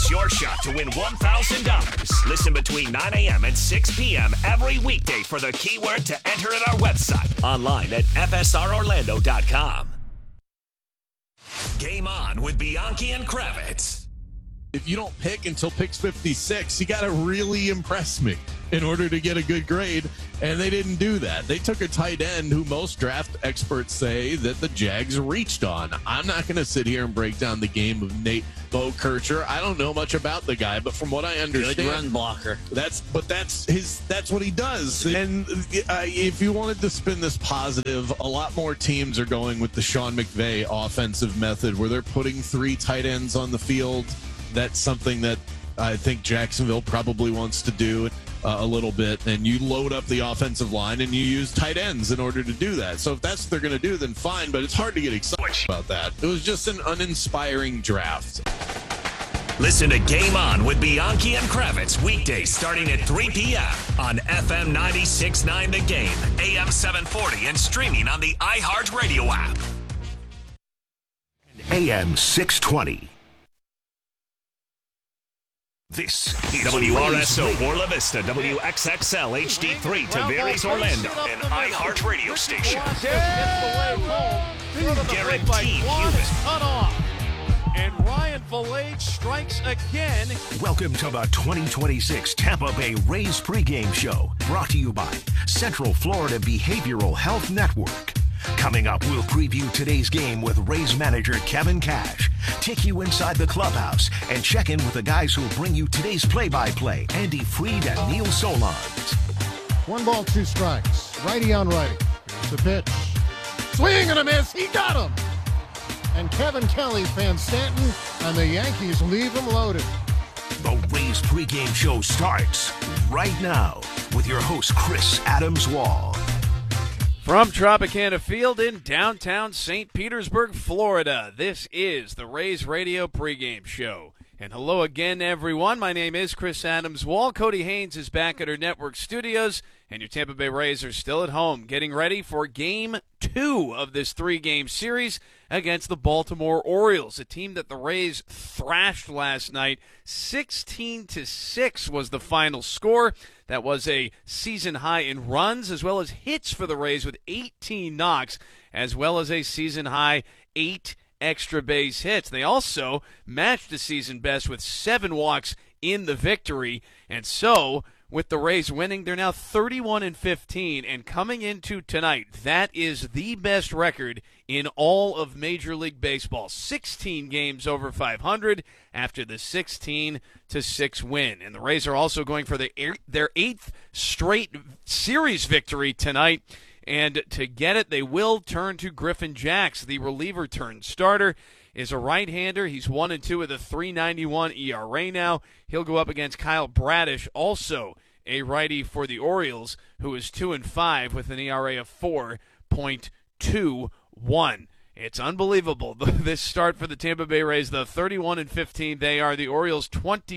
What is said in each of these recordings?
It's your shot to win $1,000. Listen between 9 a.m. and 6 p.m. every weekday for the keyword to enter at our website. Online at fsrorlando.com. Game on with Bianchi and Kravitz. If you don't pick until picks 56, you got to really impress me in order to get a good grade, and they didn't do that. They took a tight end who most draft experts say that the Jags reached on. I'm not going to sit here and break down the game of Nate Bokercher. I don't know much about the guy, but from what I understand, good run blocker. That's what he does. And if you wanted to spin this positive, a lot more teams are going with the Sean McVay offensive method, where they're putting 3 tight ends on the field. That's something that I think Jacksonville probably wants to do a little bit. And you load up the offensive line and you use tight ends in order to do that. So if that's what they're going to do, then fine. But it's hard to get excited about that. It was just an uninspiring draft. Listen to Game On with Bianchi and Kravitz weekdays starting at 3 p.m. on FM 96.9 The Game, AM 740, and streaming on the iHeartRadio app. AM 620. This is WRSO Orla Vista, WXXL HD3 Tavares Orlando, an iHeartRadio station. Guaranteed human. Cut off. And Ryan Valade strikes again. Welcome to the 2026 Tampa Bay Rays pregame show, brought to you by Central Florida Behavioral Health Network. Coming up, we'll preview today's game with Rays manager Kevin Cash, take you inside the clubhouse, and check in with the guys who'll bring you today's play-by-play, Andy Freed and Neil Solondz. 1 ball, 2 strikes. Righty on righty. Here's the pitch. Swing and a miss. He got him. And Kevin Kelly, Van Stanton, and the Yankees leave him loaded. The Rays pregame show starts right now with your host, Chris Adams-Wall. From Tropicana Field in downtown St. Petersburg, Florida, this is the Rays Radio pregame show. And hello again, everyone. My name is Chris Adams-Wall. Cody Haynes is back at our network studios, and your Tampa Bay Rays are still at home, getting ready for Game 2 of this 3-game series against the Baltimore Orioles, a team that the Rays thrashed last night. 16-6 was the final score. That was a season high in runs as well as hits for the Rays with 18 knocks, as well as a season high 8 extra base hits. They also matched the season best with 7 walks in the victory. And so, with the Rays winning, they're now 31-15, and coming into tonight, that is the best record in all of Major League Baseball. 16 games over 500 after the 16-6 win. And the Rays are also going for their 8th straight series victory tonight. And to get it, they will turn to Griffin Jax, the reliever turned starter. Is a right-hander. He's 1-2 with a 3.91 ERA now. He'll go up against Kyle Bradish, also a righty for the Orioles, who is 2-5 with an ERA of 4.21. It's unbelievable, this start for the Tampa Bay Rays. The 31-15 they are. The Orioles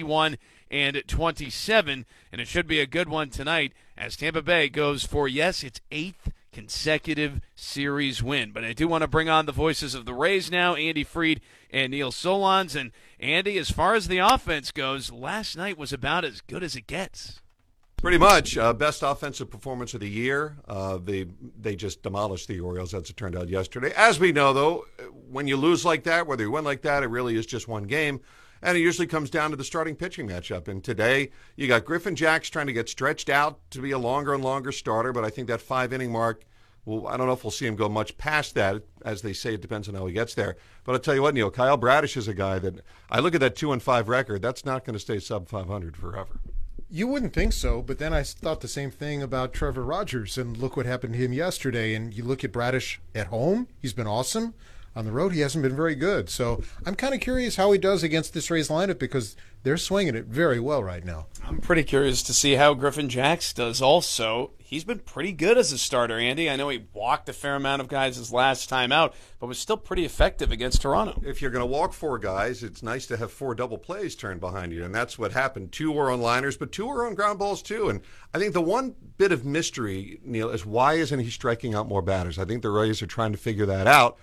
21-27, and it should be a good one tonight as Tampa Bay goes for, yes, its 8th consecutive series win. But I do want to bring on the voices of the Rays now, Andy Freed and Neil Solondz. And Andy, as far as the offense goes, last night was about as good as it gets. Pretty much. Best offensive performance of the year. They just demolished the Orioles, as it turned out yesterday. As we know, though, when you lose like that, whether you win like that, it really is just one game. And it usually comes down to the starting pitching matchup. And today, you got Griffin Jax trying to get stretched out to be a longer and longer starter. But I think that 5-inning mark, well, I don't know if we'll see him go much past that. As they say, it depends on how he gets there. But I'll tell you what, Neil, Kyle Bradish is a guy that, I look at that 2-5 record, that's not going to stay sub 500 forever. You wouldn't think so, but then I thought the same thing about Trevor Rogers, and look what happened to him yesterday. And you look at Bradish at home, he's been awesome. On the road, he hasn't been very good. So I'm kind of curious how he does against this Rays lineup because they're swinging it very well right now. I'm pretty curious to see how Griffin Jax does also. He's been pretty good as a starter, Andy. I know he walked a fair amount of guys his last time out, but was still pretty effective against Toronto. If you're going to walk 4 guys, it's nice to have 4 double plays turned behind you, and that's what happened. 2 were on liners, but 2 were on ground balls too. And I think the one bit of mystery, Neil, is why isn't he striking out more batters? I think the Rays are trying to figure that out.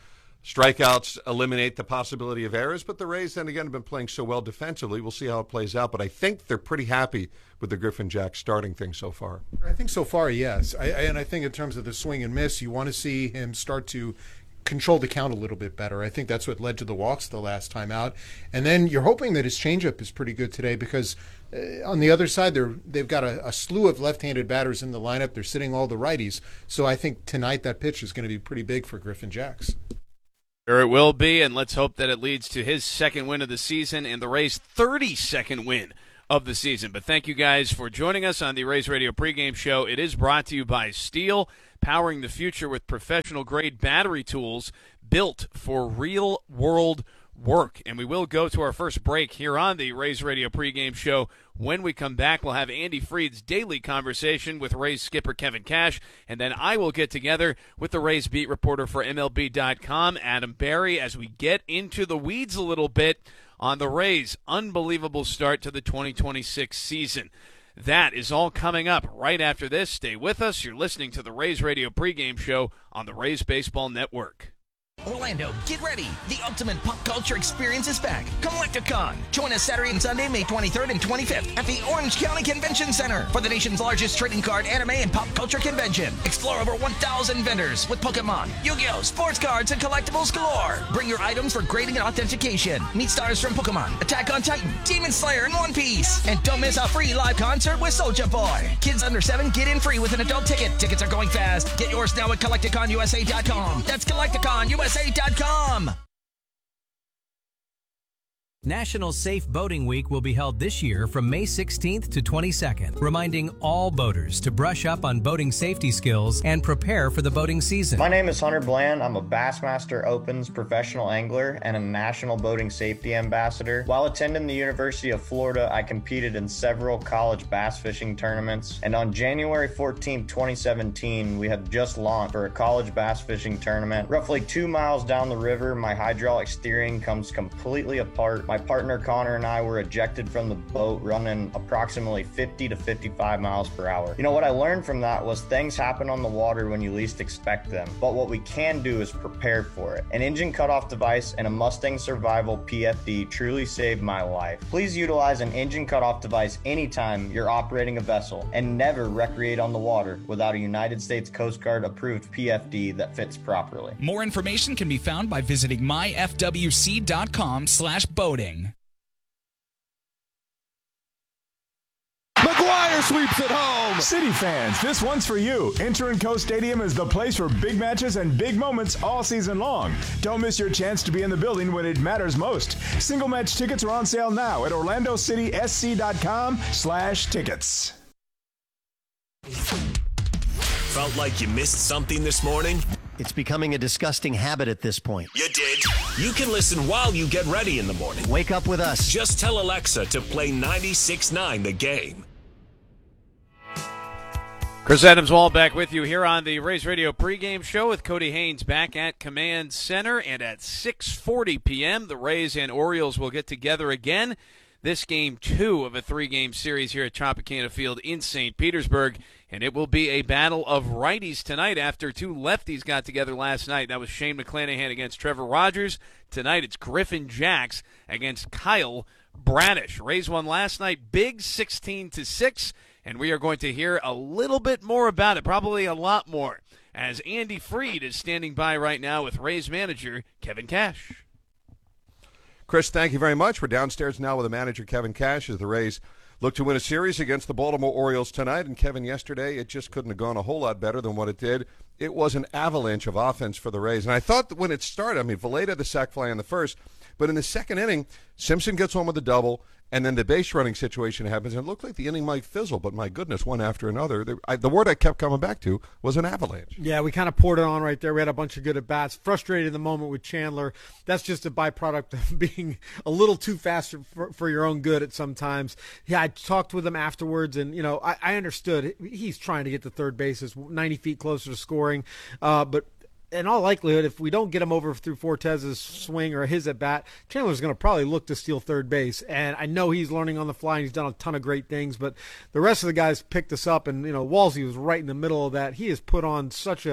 Strikeouts eliminate the possibility of errors, but the Rays then again have been playing so well defensively. We'll see how it plays out, but I think they're pretty happy with the Griffin Jacks starting thing so far. I think so far, yes. And I think in terms of the swing and miss, you want to see him start to control the count a little bit better. I think that's what led to the walks the last time out. And then you're hoping that his changeup is pretty good today because on the other side, they've got a slew of left-handed batters in the lineup. They're sitting all the righties. So I think tonight that pitch is going to be pretty big for Griffin Jacks. Sure it will be, and let's hope that it leads to his second win of the season and the Rays' 32nd win of the season. But thank you guys for joining us on the Rays Radio pregame show. It is brought to you by Steel, powering the future with professional-grade battery tools built for real-world work. And we will go to our first break here on the Rays Radio pregame show. When we come back, we'll have Andy Freed's daily conversation with Rays skipper Kevin Cash, and then I will get together with the Rays beat reporter for MLB.com, Adam Berry, as we get into the weeds a little bit on the Rays' unbelievable start to the 2026 season. That is all coming up right after this. Stay with us. You're listening to the Rays Radio pregame show on the Rays Baseball Network. Orlando, get ready. The ultimate pop culture experience is back. Collecticon. Join us Saturday and Sunday, May 23rd and 25th at the Orange County Convention Center for the nation's largest trading card, anime, and pop culture convention. Explore over 1,000 vendors with Pokemon, Yu-Gi-Oh!, sports cards, and collectibles galore. Bring your items for grading and authentication. Meet stars from Pokemon, Attack on Titan, Demon Slayer, and One Piece. And don't miss a free live concert with Soulja Boy. Kids under 7 get in free with an adult ticket. Tickets are going fast. Get yours now at CollecticonUSA.com. That's CollecticonUSA.com. National Safe Boating Week will be held this year from May 16th to 22nd, reminding all boaters to brush up on boating safety skills and prepare for the boating season. My name is Hunter Bland. I'm a Bassmaster Opens professional angler and a National Boating Safety Ambassador. While attending the University of Florida, I competed in several college bass fishing tournaments, and on January 14, 2017, we had just launched for a college bass fishing tournament. Roughly 2 miles down the river, my hydraulic steering comes completely apart. My partner Connor and I were ejected from the boat running approximately 50 to 55 miles per hour. You know, what I learned from that was things happen on the water when you least expect them, but what we can do is prepare for it. An engine cutoff device and a Mustang Survival PFD truly saved my life. Please utilize an engine cutoff device anytime you're operating a vessel, and never recreate on the water without a United States Coast Guard approved PFD that fits properly. More information can be found by visiting myfwc.com/boating. McGuire sweeps it home. City fans, this one's for you. Enter Co Stadium is the place for big matches and big moments all season long. Don't miss your chance to be in the building when it matters most. Single match tickets are on sale now at OrlandoCitySC.com/tickets. Felt like you missed something this morning? It's becoming a disgusting habit at this point. You did. You can listen while you get ready in the morning. Wake up with us. Just tell Alexa to play 96.9 The Game. Chris Adams-Wall back with you here on the Rays Radio pregame show with Cody Haynes back at Command Center. And at 6:40 p.m., the Rays and Orioles will get together again. This game 2 of a 3-game series here at Tropicana Field in St. Petersburg. And it will be a battle of righties tonight after 2 lefties got together last night. That was Shane McClanahan against Trevor Rogers. Tonight it's Griffin Jacks against Kyle Bradish. Rays won last night big 16-6, and we are going to hear a little bit more about it, probably a lot more, as Andy Freed is standing by right now with Rays manager Kevin Cash. Chris, thank you very much. We're downstairs now with the manager, Kevin Cash, as the Rays look to win a series against the Baltimore Orioles tonight. And, Kevin, yesterday it just couldn't have gone a whole lot better than what it did. It was an avalanche of offense for the Rays. And I thought that when it started, I mean, Valeda the sac fly in the first, but in the second inning, Simpson gets home with a double, and then the base running situation happens, and it looked like the inning might fizzle, but my goodness, one after another. The word I kept coming back to was an avalanche. Yeah, we kind of poured it on right there. We had a bunch of good at-bats. Frustrated in the moment with Chandler. That's just a byproduct of being a little too fast for your own good at sometimes. Yeah, I talked with him afterwards, and, you know, I understood. He's trying to get to third base. It's 90 feet closer to scoring, but in all likelihood, if we don't get him over through Fortez's swing or his at-bat, Chandler's going to probably look to steal third base. And I know he's learning on the fly, and he's done a ton of great things, but the rest of the guys picked us up, and, you know, Walsey was right in the middle of that. He has put on such a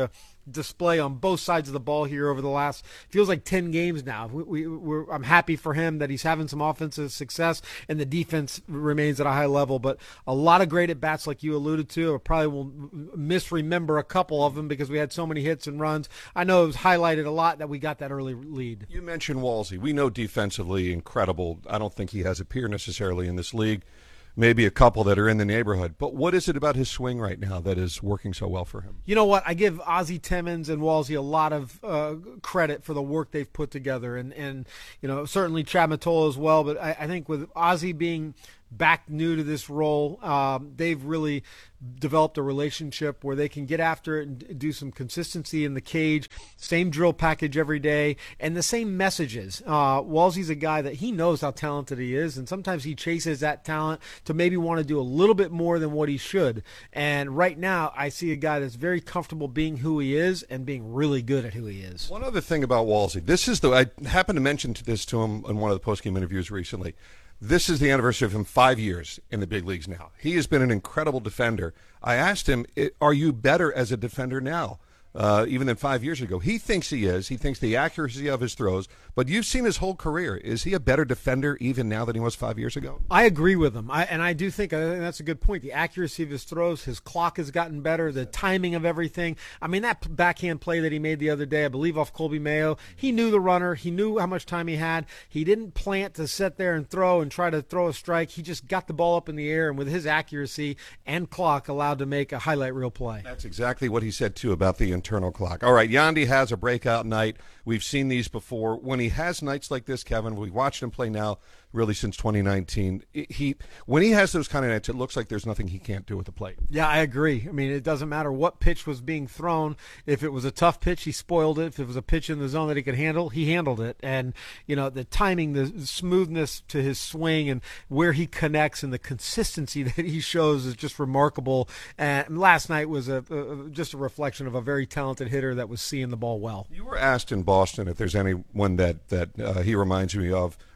display on both sides of the ball here over the last, feels like 10 games now. I'm happy for him that he's having some offensive success and the defense remains at a high level, but a lot of great at-bats like you alluded to. I probably will misremember a couple of them because we had so many hits and runs. I know it was highlighted a lot that we got that early lead. You mentioned Walsey. We know defensively incredible. I don't think he has a peer necessarily in this league. Maybe a couple that are in the neighborhood. But what is it about his swing right now that is working so well for him? You know what? I give Ozzie Timmons and Walsey a lot of credit for the work they've put together. And certainly Chad Mottola as well. But I think with Ozzie being back new to this role, they've really developed a relationship where they can get after it and do some consistency in the cage, same drill package every day, and the same messages. Walsey's a guy that he knows how talented he is, and sometimes he chases that talent to maybe want to do a little bit more than what he should. And right now, I see a guy that's very comfortable being who he is and being really good at who he is. One other thing about Walsey, I happened to mention this to him in one of the postgame interviews recently. This is the anniversary of him 5 years in the big leagues now. He has been an incredible defender. I asked him, are you better as a defender now, even than 5 years ago? He thinks he is. He thinks the accuracy of his throws. But you've seen his whole career. Is he a better defender even now than he was 5 years ago? I agree with him. I do think that's a good point. The accuracy of his throws, his clock has gotten better, the timing of everything. I mean, that backhand play that he made the other day, I believe off Colby Mayo, he knew the runner. He knew how much time he had. He didn't plant to sit there and throw and try to throw a strike. He just got the ball up in the air, and with his accuracy and clock allowed to make a highlight reel play. That's exactly what he said, too, about the internal clock. All right, Yandy has a breakout night. We've seen these before. When he has nights like this, Kevin, we've watched him play now really since 2019. When he has those kind of nights, it looks like there's nothing he can't do with the plate. Yeah, I agree. I mean, it doesn't matter what pitch was being thrown. If it was a tough pitch, he spoiled it. If it was a pitch in the zone that he could handle, he handled it. And, the timing, the smoothness to his swing and where he connects and the consistency that he shows is just remarkable. And last night was just a reflection of a very talented hitter that was seeing the ball well. You were asked in Boston if there's anyone that he reminds you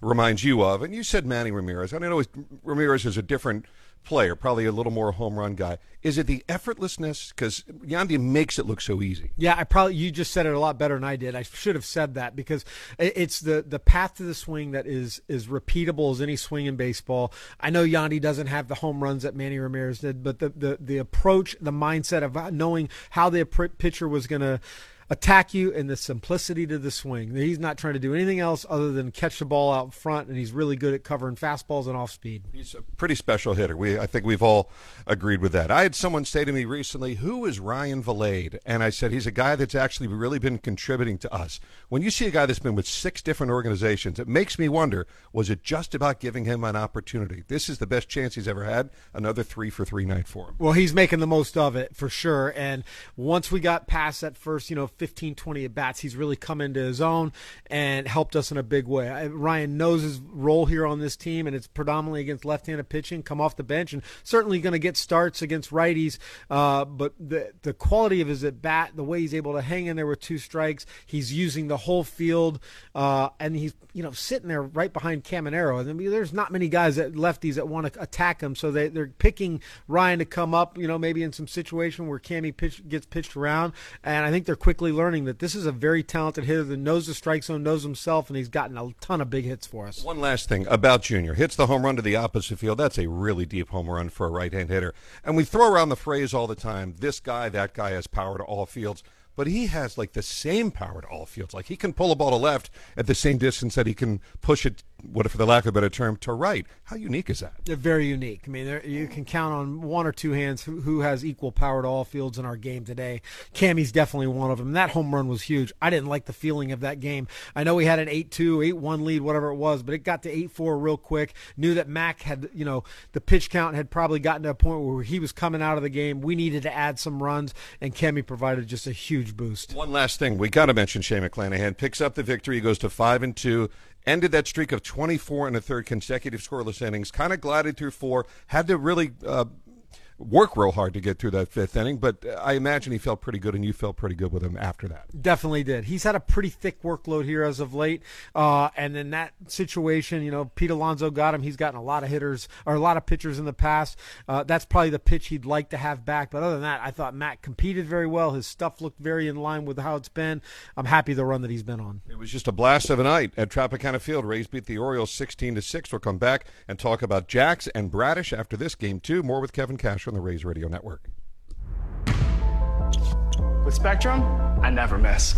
of, and you said Manny Ramirez. I know Ramirez is a different player, probably a little more home run guy. Is it the effortlessness? Because Yandy makes it look so easy. Yeah, you just said it a lot better than I did. I should have said that because it's the path to the swing that is repeatable as any swing in baseball. I know Yandy doesn't have the home runs that Manny Ramirez did, but the approach, the mindset of knowing how the pitcher was going to attack you and the simplicity to the swing. He's not trying to do anything else other than catch the ball out front, and he's really good at covering fastballs and off speed. He's a pretty special hitter. I think we've all agreed with that. I had someone say to me recently, who is Ryan Vilade? And I said, he's a guy that's actually really been contributing to us. When you see a guy that's been with 6 different organizations, it makes me wonder, was it just about giving him an opportunity? This is the best chance he's ever had. Another 3-for-3 night for him. Well, he's making the most of it for sure. And once we got past that first, 15, 20 at-bats, he's really come into his own and helped us in a big way. Ryan knows his role here on this team, and it's predominantly against left-handed pitching, come off the bench, and certainly going to get starts against righties. But the quality of his at-bat, the way he's able to hang in there with 2 strikes, he's using the whole field, and he's sitting there right behind Caminero. I mean, there's not many guys lefties that want to attack him, so they're picking Ryan to come up, maybe in some situation where Cammy gets pitched around, and I think they're quickly learning that this is a very talented hitter that knows the strike zone, knows himself, and he's gotten a ton of big hits for us. One last thing about Junior. Hits the home run to the opposite field. That's a really deep home run for a right-hand hitter. And we throw around the phrase all the time, this guy, that guy has power to all fields. But he has, the same power to all fields. He can pull a ball to left at the same distance that he can push it, for the lack of a better term, to right. How unique is that? They're very unique. I mean, you can count on 1 or 2 hands who has equal power to all fields in our game today. Cammy's definitely one of them. That home run was huge. I didn't like the feeling of that game. I know we had an 8-2, 8-1 lead, whatever it was, but it got to 8-4 real quick. Knew that Mac had, the pitch count had probably gotten to a point where he was coming out of the game. We needed to add some runs, and Cammy provided just a huge boost. One last thing. We got to mention Shane McClanahan. Picks up the victory, goes to 5-2. Ended that streak of 24 1/3 consecutive scoreless innings. Kind of glided through 4. Had to really work real hard to get through that 5th inning, but I imagine he felt pretty good, and you felt pretty good with him after that. Definitely did. He's had a pretty thick workload here as of late, and in that situation, Pete Alonso got him. He's gotten a lot of hitters or a lot of pitchers in the past. That's probably the pitch he'd like to have back, but other than that, I thought Matt competed very well. His stuff looked very in line with how it's been. I'm happy the run that he's been on. It was just a blast of a night at Tropicana Field. Rays beat the Orioles 16-6. We'll come back and talk about Jax and Bradish after this Game 2. More with Kevin Cash on the Rays Radio Network. With Spectrum, I never miss.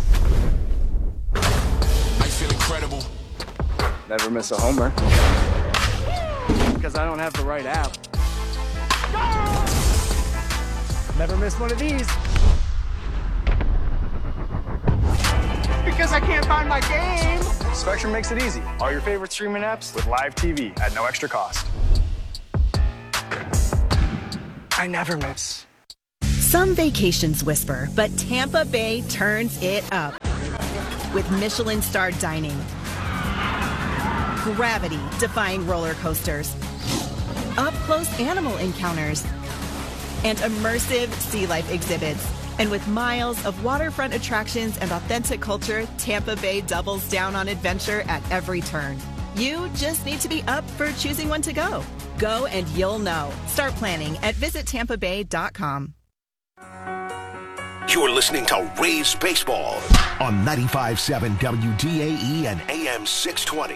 I feel incredible. Never miss a homer. Because I don't have the right app. Never miss one of these. Because I can't find my game. Spectrum makes it easy. All your favorite streaming apps with live TV at no extra cost. I never miss. Some vacations whisper, but Tampa Bay turns it up. With Michelin-starred dining, gravity-defying roller coasters, up-close animal encounters, and immersive sea life exhibits. And with miles of waterfront attractions and authentic culture, Tampa Bay doubles down on adventure at every turn. You just need to be up for choosing when to go. Go and you'll know. Start planning at visitTampaBay.com. You're listening to Rays Baseball on 95.7 WDAE and AM 620.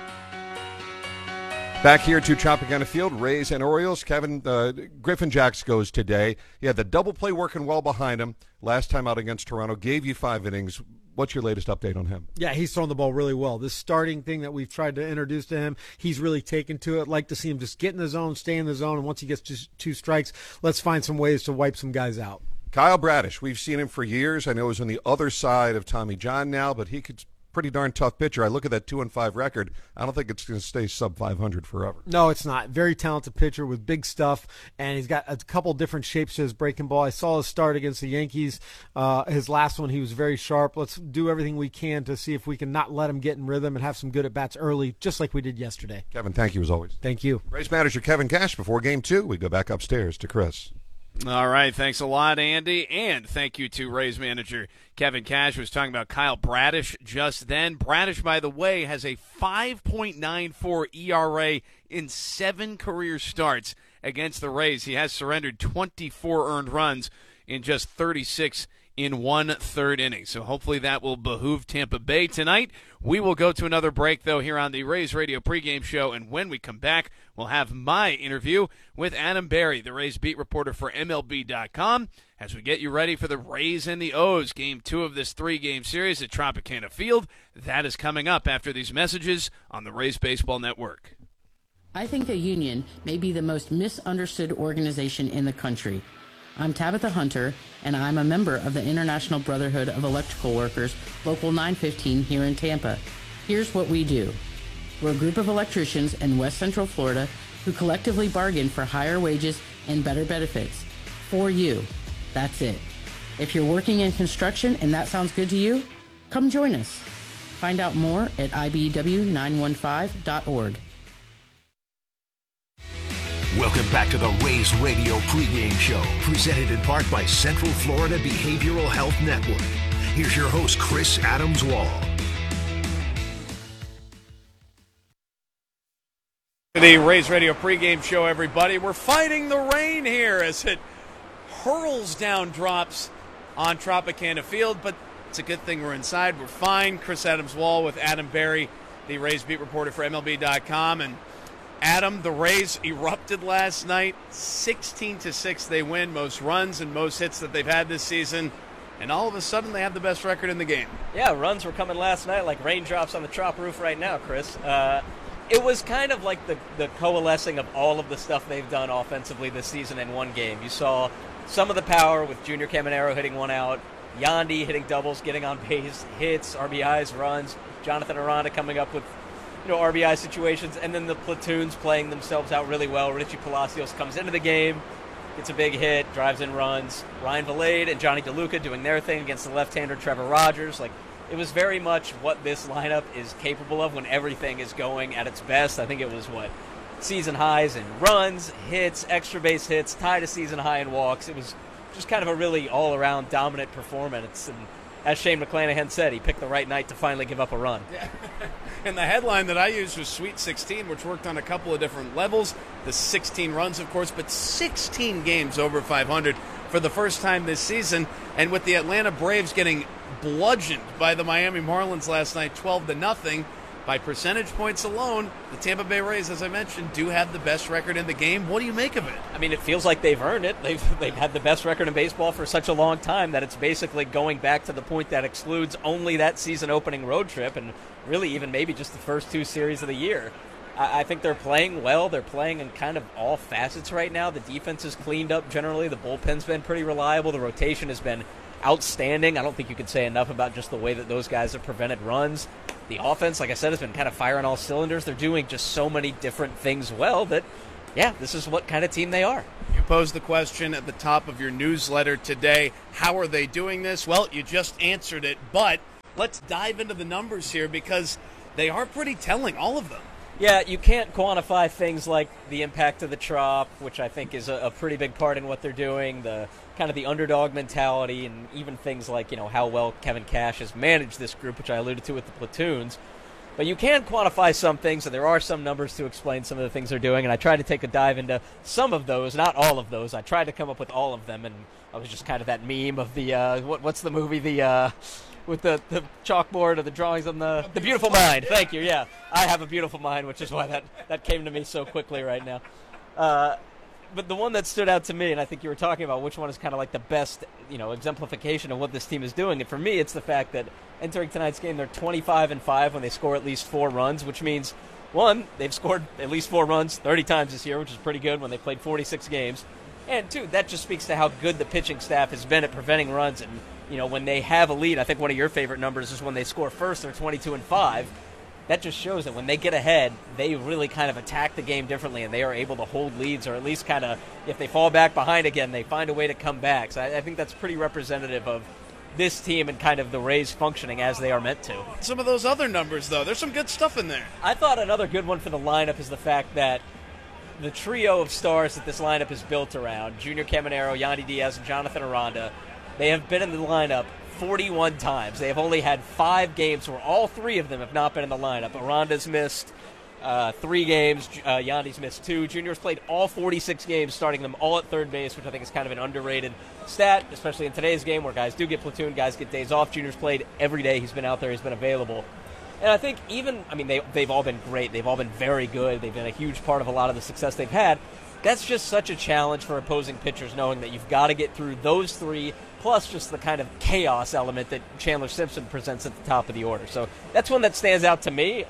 Back here to Tropicana Field, Rays and Orioles. Kevin, Griffin Jax goes today. He had the double play working well behind him last time out against Toronto. Gave you 5 innings. What's your latest update on him? Yeah, he's throwing the ball really well. This starting thing that we've tried to introduce to him, he's really taken to it. Like to see him just get in the zone, stay in the zone, and once he gets to 2 strikes, let's find some ways to wipe some guys out. Kyle Bradish, we've seen him for years. I know he's on the other side of Tommy John now, but he could pretty darn tough pitcher. I look at that 2-5 record. I don't think it's going to stay sub 500 forever. No, it's not. Very talented pitcher with big stuff, and he's got a couple different shapes to his breaking ball. I saw his start against the Yankees. His last one, he was very sharp. Let's do everything we can to see if we can not let him get in rhythm and have some good at-bats early, just like we did yesterday. Kevin, thank you as always. Thank you. Rays manager Kevin Cash. Before Game 2, we go back upstairs to Chris. All right, thanks a lot, Andy, and thank you to Rays manager Kevin Cash, who was talking about Kyle Bradish just then. Bradish, by the way, has a 5.94 ERA in 7 career starts against the Rays. He has surrendered 24 earned runs in just 36 in 1/3 inning. So hopefully that will behoove Tampa Bay tonight. We will go to another break, though, here on the Rays Radio pregame show, and when we come back, we'll have my interview with Adam Berry, the Rays beat reporter for MLB.com, as we get you ready for the Rays and the O's, Game 2 of this 3-game series at Tropicana Field. That is coming up after these messages on the Rays Baseball Network. I think the union may be the most misunderstood organization in the country. I'm Tabitha Hunter, and I'm a member of the International Brotherhood of Electrical Workers, Local 915 here in Tampa. Here's what we do. We're a group of electricians in West Central Florida who collectively bargain for higher wages and better benefits. For you. That's it. If you're working in construction and that sounds good to you, come join us. Find out more at ibw915.org. Welcome back to the Rays Radio pregame show, presented in part by Central Florida Behavioral Health Network. Here's your host, Chris Adams-Wall. The Rays Radio pregame show, everybody. We're fighting the rain here as it hurls down drops on Tropicana Field, but it's a good thing we're inside. We're fine. Chris Adams-Wall with Adam Berry, the Rays beat reporter for MLB.com, and Adam, the Rays erupted last night. 16-6 they win, most runs and most hits that they've had this season. And all of a sudden they have the best record in the game. Yeah, runs were coming last night like raindrops on the Trop roof right now, Chris. It was kind of like the coalescing of all of the stuff they've done offensively this season in one game. You saw some of the power with Junior Caminero hitting one out, Yandy hitting doubles, getting on base, hits, RBIs, runs, Jonathan Aranda coming up with RBI situations, and then the platoons playing themselves out really well. Richie Palacios comes into the game, gets a big hit, drives in runs. Ryan Vilade and Johnny DeLuca doing their thing against the left-hander Trevor Rogers. It was very much what this lineup is capable of when everything is going at its best. I think it was, season highs in runs, hits, extra base hits, tied a season high in walks. It was just kind of a really all-around dominant performance. And as Shane McClanahan said, he picked the right night to finally give up a run. Yeah. And the headline that I used was Sweet 16, which worked on a couple of different levels. The 16 runs, of course, but 16 games over 500 for the first time this season. And with the Atlanta Braves getting bludgeoned by the Miami Marlins last night, 12-0, by percentage points alone, the Tampa Bay Rays, as I mentioned, do have the best record in the game. What do you make of it? I mean, it feels like they've earned it. They've had the best record in baseball for such a long time that it's basically going back to the point that excludes only that season opening road trip and really even maybe just the first 2 series of the year. I think they're playing well. They're playing in kind of all facets right now. The defense is cleaned up generally. The bullpen's been pretty reliable. The rotation has been outstanding. I don't think you can say enough about just the way that those guys have prevented runs. The offense, like I said, has been kind of firing all cylinders. They're doing just so many different things well that, yeah, this is what kind of team they are. You posed the question at the top of your newsletter today, how are they doing this? Well, you just answered it, but let's dive into the numbers here because they are pretty telling, all of them. Yeah, you can't quantify things like the impact of the Trop, which I think is a pretty big part in what they're doing, the kind of the underdog mentality, and even things like, you know, how well Kevin Cash has managed this group, which I alluded to with the platoons. But you can quantify some things, and there are some numbers to explain some of the things they're doing, and I tried to take a dive into some of those, not all of those. I tried to come up with all of them, and I was just kind of that meme of the, what's the movie, with the chalkboard or the drawings on the Beautiful Mind. Thank you, yeah. I have a beautiful mind, which is why that came to me so quickly right now. But the one that stood out to me, and I think you were talking about which one is kind of like the best, you know, exemplification of what this team is doing. And for me, it's the fact that entering tonight's game, they're 25-5 when they score at least 4 runs, which means, one, they've scored at least 4 runs 30 times this year, which is pretty good when they played 46 games. And, two, that just speaks to how good the pitching staff has been at preventing runs. And, you know, when they have a lead, I think one of your favorite numbers is when they score first, they're 22-5. That just shows that when they get ahead, they really kind of attack the game differently, and they are able to hold leads, or at least kind of, if they fall back behind again, they find a way to come back. So I think that's pretty representative of this team and kind of the Rays functioning as they are meant to. Some of those other numbers, though, there's some good stuff in there. I thought another good one for the lineup is the fact that the trio of stars that this lineup is built around, Junior Caminero, Yandy Diaz, and Jonathan Aranda, they have been in the lineup 41 times. They have only had 5 games where all 3 of them have not been in the lineup. Aranda's missed 3 games. Yandy's missed 2. Junior's played all 46 games, starting them all at third base, which I think is kind of an underrated stat, especially in today's game where guys do get platoon, guys get days off. Junior's played every day. He's been out there. He's been available. And I think they've all been great. They've all been very good. They've been a huge part of a lot of the success they've had. That's just such a challenge for opposing pitchers, knowing that you've got to get through those 3, plus just the kind of chaos element that Chandler Simpson presents at the top of the order. So that's one that stands out to me.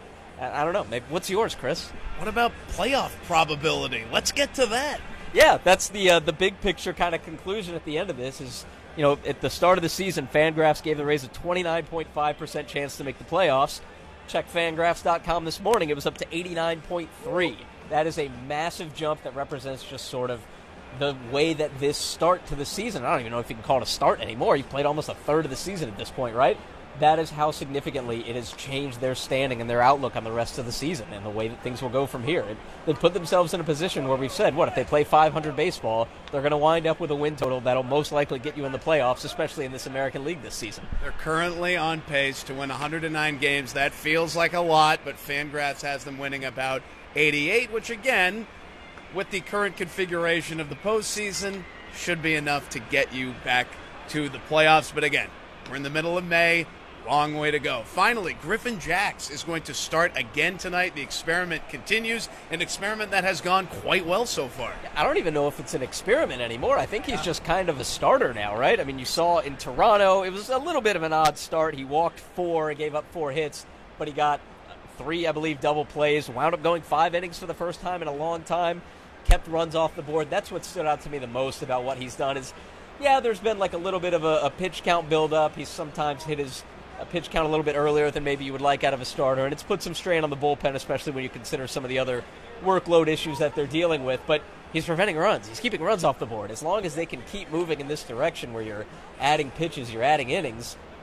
I don't know. Maybe, what's yours, Chris? What about playoff probability? Let's get to that. Yeah, that's the big picture kind of conclusion at the end of this is, you know, at the start of the season, Fangraphs gave the Rays a 29.5% chance to make the playoffs. Check Fangraphs.com this morning. It was up to 89.3%. That is a massive jump that represents just sort of the way that this start to the season, I don't even know if you can call it a start anymore. You've played almost a third of the season at this point, right? That is how significantly it has changed their standing and their outlook on the rest of the season and the way that things will go from here. They've put themselves in a position where we've said, if they play 500 baseball, they're going to wind up with a win total that'll most likely get you in the playoffs, especially in this American League this season. They're currently on pace to win 109 games. That feels like a lot, but Fangraphs has them winning about 88, which again, with the current configuration of the postseason, should be enough to get you back to the playoffs. But again, we're in the middle of May. Long way to go. Finally, Griffin Jax is going to start again tonight. The experiment continues, an experiment that has gone quite well so far. I don't even know if it's an experiment anymore. I think he's just kind of a starter now, right? I mean, you saw in Toronto, it was a little bit of an odd start. He walked 4, gave up 4 hits, but he got 3, I believe, double plays, wound up going 5 innings for the first time in a long time, kept runs off the board. That's what stood out to me the most about what he's done is, yeah, there's been like a little bit of a pitch count build-up. He's sometimes hit his pitch count a little bit earlier than maybe you would like out of a starter, and it's put some strain on the bullpen, especially when you consider some of the other workload issues that they're dealing with. But he's preventing runs. He's keeping runs off the board. As long as they can keep moving in this direction where you're adding pitches, you're adding innings,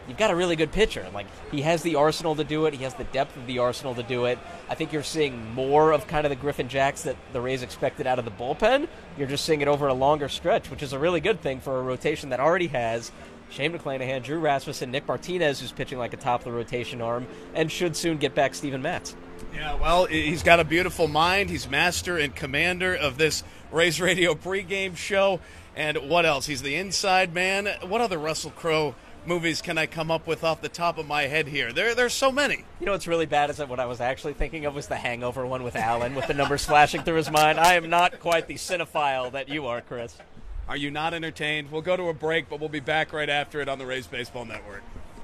you've got a really good pitcher. Like, he has the arsenal to do it. He has the depth of the arsenal to do it. I think you're seeing more of kind of the Griffin Jacks that the Rays expected out of the bullpen. You're just seeing it over a longer stretch, which is a really good thing for a rotation that already has Shane McClanahan, Drew Rasmussen, Nick Martinez, who's pitching like a top-of-the-rotation arm, and should soon get back Steven Matz. Yeah, well, he's got a beautiful mind. He's master and commander of this Rays Radio pregame show. And what else? He's the inside man. What other Russell Crowe movies can I come up with off the top of my head here? There's so many. You know what's really bad is that what I was actually thinking of was the Hangover one with Alan, with the numbers flashing through his mind. I am not quite the cinephile that you are, Chris. Are you not entertained? We'll go to a break, but we'll be back right after it on the Rays Baseball Network.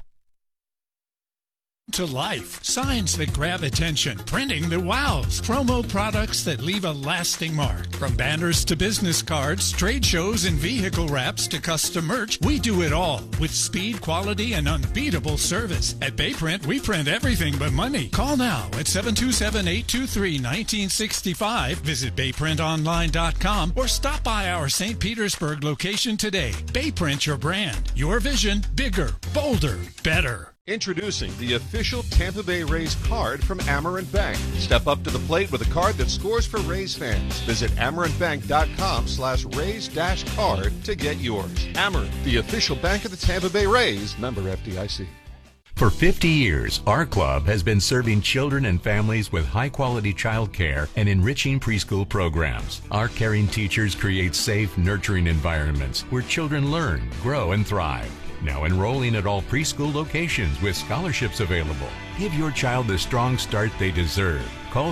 To life, signs that grab attention, printing that wows, promo products that leave a lasting mark. From banners to business cards, trade shows and vehicle wraps to custom merch, we do it all with speed, quality, and unbeatable service. At Bayprint, we print everything but money. Call now at 727-823-1965. Visit BayPrintOnline.com or stop by our St. Petersburg location today. Bayprint your brand. Your vision, bigger, bolder, better. Introducing the official Tampa Bay Rays card from Amerant Bank. Step up to the plate with a card that scores for Rays fans. Visit amerantbank.com/Rays-card to get yours. Amerant, the official bank of the Tampa Bay Rays. Member FDIC. For 50 years, our club has been serving children and families with high-quality child care and enriching preschool programs. Our caring teachers create safe, nurturing environments where children learn, grow, and thrive. Now enrolling at all preschool locations with scholarships available. Give your child the strong start they deserve. Call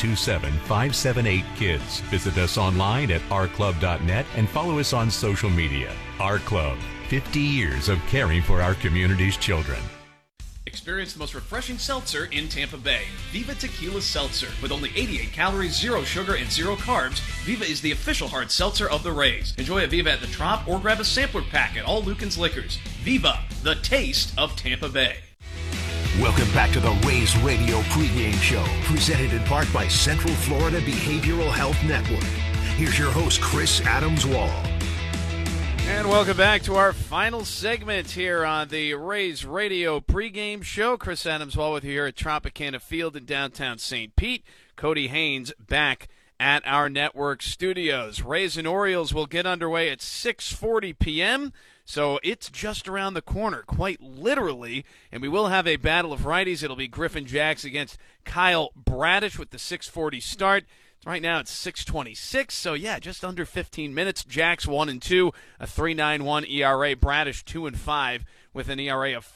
727-578-KIDS. Visit us online at ourclub.net and follow us on social media. Our Club, 50 years of caring for our community's children. Experience the most refreshing seltzer in Tampa Bay. Viva Tequila Seltzer. With only 88 calories, 0 sugar, and 0 carbs, Viva is the official hard seltzer of the Rays. Enjoy a Viva at the Trop or grab a sampler pack at all Lucan's Liquors. Viva, the taste of Tampa Bay. Welcome back to the Rays Radio pregame show, presented in part by Central Florida Behavioral Health Network. Here's your host, Chris Adams-Wall. And welcome back to our final segment here on the Rays Radio pregame show. Chris Adams-Wall with you here at Tropicana Field in downtown St. Pete. Cody Haynes back at our network studios. Rays and Orioles will get underway at 6:40 p.m., so it's just around the corner, quite literally. And we will have a battle of righties. It'll be Griffin Jacks against Kyle Bradish with the 6:40 start. Right now it's 6:26, so yeah, just under 15 minutes. Jacks 1-2, a 3.91 ERA. Bradish 2-5 with an ERA of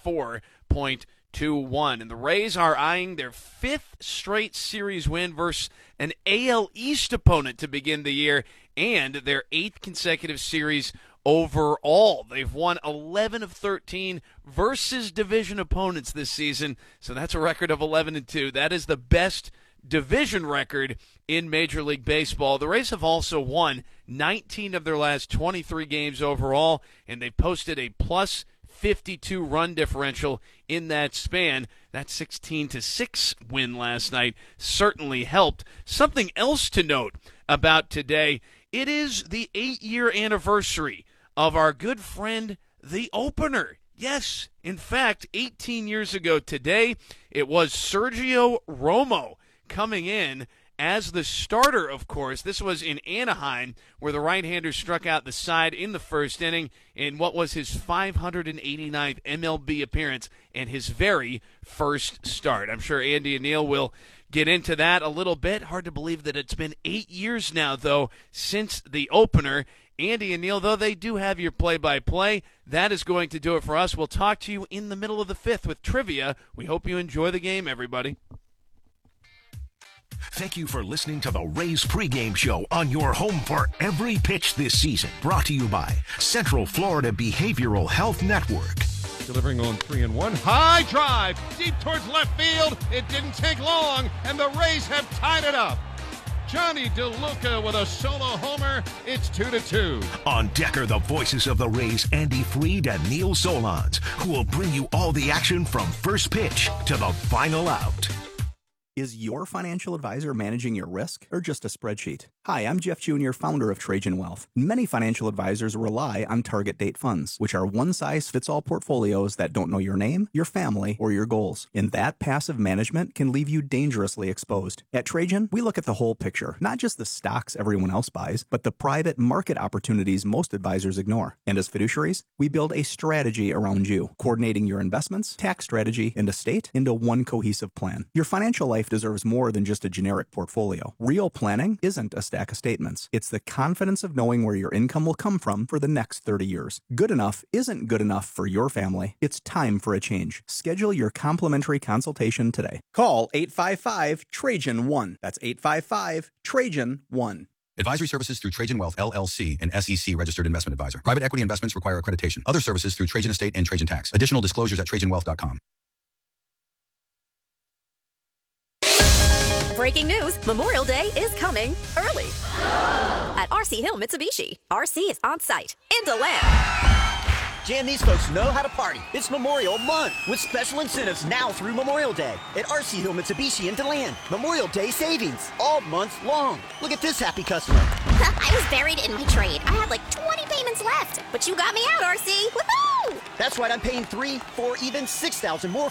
4.21. And the Rays are eyeing their 5th straight series win versus an AL East opponent to begin the year, and their 8th consecutive series overall. They've won 11 of 13 versus division opponents this season, so that's a record of 11-2. That is the best division record in Major League Baseball. The Rays have also won 19 of their last 23 games overall, and they've posted a plus 52 run differential in that span. That 16-6 win last night certainly helped. Something else to note about today, it is the 8-year anniversary of our good friend, the opener. Yes, in fact, 18 years ago today, it was Sergio Romo coming in as the starter, of course. This was in Anaheim, where the right-hander struck out the side in the first inning in what was his 589th MLB appearance and his very first start. I'm sure Andy and Neil will get into that a little bit. Hard to believe that it's been 8 years now, though, since the opener. Andy and Neil, though, they do have your play-by-play. That is going to do it for us. We'll talk to you in the middle of the 5th with trivia. We hope you enjoy the game, everybody. Thank you for listening to the Rays pregame show on your home for every pitch this season. Brought to you by Central Florida Behavioral Health Network. Delivering on 3-1. High drive, deep towards left field. It didn't take long, and the Rays have tied it up. Johnny DeLuca with a solo homer. It's 2-2. On deck are the voices of the Rays, Andy Freed and Neil Solondz, who will bring you all the action from first pitch to the final out. Is your financial advisor managing your risk or just a spreadsheet? Hi, I'm Jeff Jr., founder of Trajan Wealth. Many financial advisors rely on target date funds, which are one-size-fits-all portfolios that don't know your name, your family, or your goals. And that passive management can leave you dangerously exposed. At Trajan, we look at the whole picture, not just the stocks everyone else buys, but the private market opportunities most advisors ignore. And as fiduciaries, we build a strategy around you, coordinating your investments, tax strategy, and estate into one cohesive plan. Your financial life deserves more than just a generic portfolio. Real planning isn't a stack of statements. It's the confidence of knowing where your income will come from for the next 30 years. Good enough isn't good enough for your family. It's time for a change. Schedule your complimentary consultation today. Call 855-TRAJAN-1. That's 855-TRAJAN-1. Advisory services through Trajan Wealth, LLC, an SEC registered investment advisor. Private equity investments require accreditation. Other services through Trajan Estate and Trajan Tax. Additional disclosures at TrajanWealth.com. Breaking news, Memorial Day is coming early. At RC Hill Mitsubishi, RC is on site in DeLand. Jan, these folks know how to party. It's Memorial Month with special incentives now through Memorial Day at RC Hill Mitsubishi in DeLand. Memorial Day savings all month long. Look at this happy customer. I was buried in my trade. I had like 20 payments left, but you got me out, RC. Woohoo! That's right, I'm paying $3,000, $4,000, even $6,000 more